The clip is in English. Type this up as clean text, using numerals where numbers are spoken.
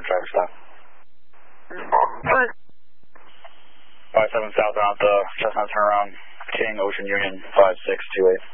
on traffic stop. 57 southbound, Chestnut turnaround, King, Ocean Union, 5628.